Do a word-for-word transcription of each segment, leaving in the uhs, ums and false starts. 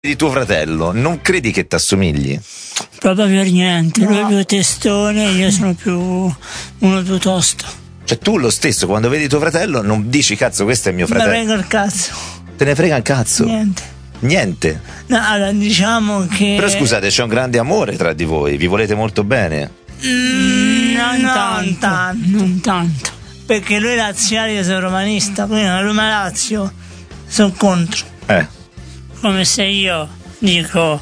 di tuo fratello, non credi che t'assomigli? Proprio per niente, No. lui è più testone, io sono più uno più tosto. Cioè tu lo stesso quando vedi tuo fratello non dici cazzo questo è mio Ma fratello, vengo il cazzo, te ne frega un cazzo, niente. niente. No, allora diciamo che... Però scusate, c'è un grande amore tra di voi, vi volete molto bene. Mm, non, non tanto, non tanto. Perché lui è laziale, io sono romanista, quindi la Roma Lazio sono contro. Eh, Come se io dico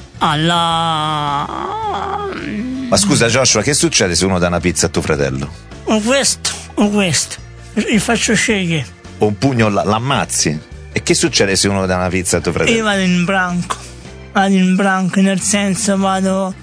alla... ma scusa Joshua, che succede se uno dà una pizza a tuo fratello? O questo, o questo. Gli faccio scegliere. O un pugno l- l'ammazzi? E che succede se uno dà una pizza a tuo Io fratello? vado in branco. Vado in branco, nel senso vado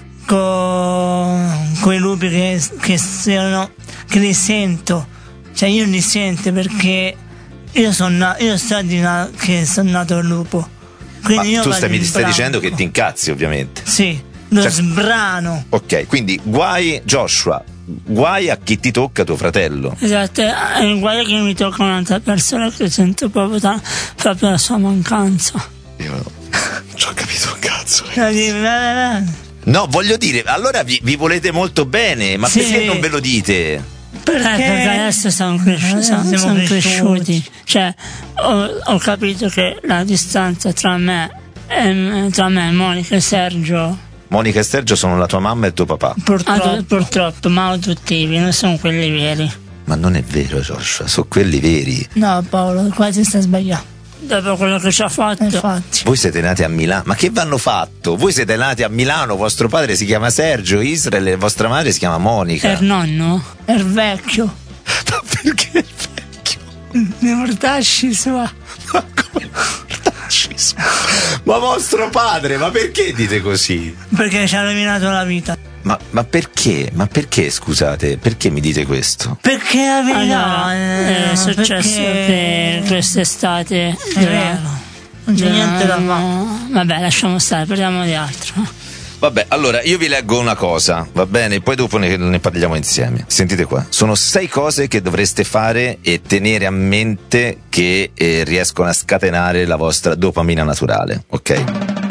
con quei lupi che, che sono... che li sento. Cioè io li sento perché io sono na- io so di na- che sono nato il lupo. Ma Quindi io tu vado stai, mi in stai branco. dicendo che ti incazzi ovviamente. Sì, lo Cioè- sbrano. Ok, quindi guai Joshua, guai a chi ti tocca tuo fratello. Esatto, è uguale che mi tocca un'altra persona che sento proprio, ta- proprio la sua mancanza. Io non ci ho capito un cazzo. La dico, va, va, va. No, voglio dire, allora vi, vi volete molto bene, ma Sì. perché non ve lo dite? Perché, Perché- perché adesso siamo, cresci- siamo, Siamo siamo cresciuti. cresciuti. Cioè, ho, ho capito che la distanza tra me e, tra me, Monica e Sergio, Monica e Sergio sono la tua mamma e il tuo papà. purtroppo, ah, purtroppo maloduttivi, non sono quelli veri. Ma non è vero Joshua, sono quelli veri. No, Paolo, quasi sta sbagliando. Dopo quello che ci ha fatto, Infatti. Voi siete nati a Milano, ma che vanno fatto? Voi siete nati a Milano, vostro padre si chiama Sergio, Israel e vostra madre si chiama Monica. è il nonno. È il vecchio. Ma perché il vecchio? Ne mortasci sua. Ma come mortascismo? Ma vostro padre, ma perché dite così? Perché ci ha rovinato la vita. Ma, ma perché? Ma perché, scusate, perché mi dite questo? Perché la verità Allora, è successo che quest'estate È vero. Non c'è niente da fare. Vabbè, lasciamo stare, parliamo di altro. Vabbè, allora io vi leggo una cosa, va bene? Poi dopo ne, ne parliamo insieme. Sentite qua. Sono sei cose che dovreste fare e tenere a mente che eh, riescono a scatenare la vostra dopamina naturale, ok?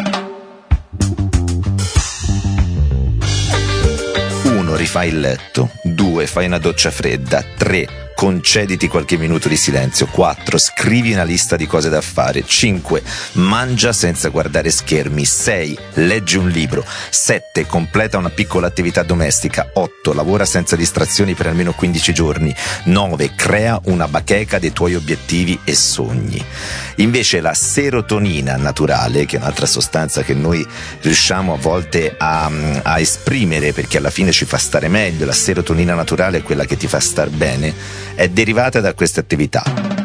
uno. Rifai il letto. due. Fai una doccia fredda. tre. Concediti qualche minuto di silenzio. quattro. Scrivi una lista di cose da fare. cinque. Mangia senza guardare schermi. sei. Leggi un libro. sette. Completa una piccola attività domestica. otto. Lavora senza distrazioni per almeno quindici giorni. nove. Crea una bacheca dei tuoi obiettivi e sogni. Invece la serotonina naturale, che è un'altra sostanza che noi riusciamo a volte a, a esprimere perché alla fine ci fa stare meglio, la serotonina naturale è quella che ti fa star bene, è derivata da queste attività.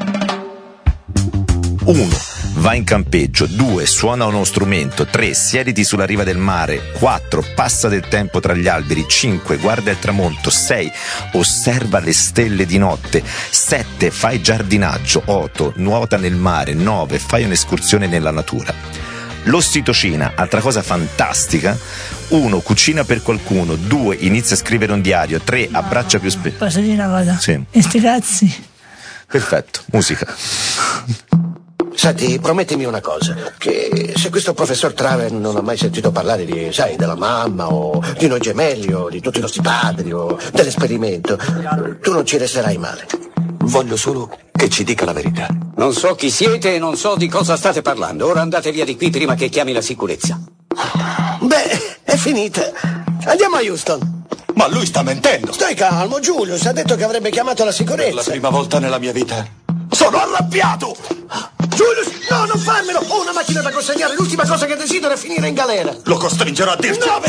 uno. Va in campeggio. due. Suona uno strumento. tre. Siediti sulla riva del mare. quattro. Passa del tempo tra gli alberi. cinque. Guarda il tramonto. sei. Osserva le stelle di notte. sette. Fai giardinaggio. otto. Nuota nel mare. nove. Fai un'escursione nella natura. L'ossitocina, altra cosa fantastica. uno. Cucina per qualcuno. due. Inizia a scrivere un diario. tre. Abbraccia più spesso. Posso dire una cosa? Sì. E sti cazzi? Perfetto, musica. Senti, promettimi una cosa, che se questo professor Traven non ha mai sentito parlare di, sai, della mamma o di noi gemelli o di tutti i nostri padri o dell'esperimento, tu non ci resterai male. Voglio solo che ci dica la verità. Non so chi siete e non so di cosa state parlando. Ora andate via di qui prima che chiami la sicurezza. Beh, è finita. Andiamo a Houston. Ma lui sta mentendo. Stai calmo, Giulio, si è detto che avrebbe chiamato la Per la sicurezza. prima volta nella mia vita sono arrabbiato. Giulio, no, non farmelo! Ho una macchina da consegnare, l'ultima cosa che desidero è finire in galera. Lo costringerò a dirci la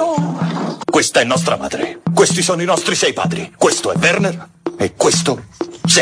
verità. Questa è nostra madre. Questi sono i nostri sei padri. Questo è Werner e questo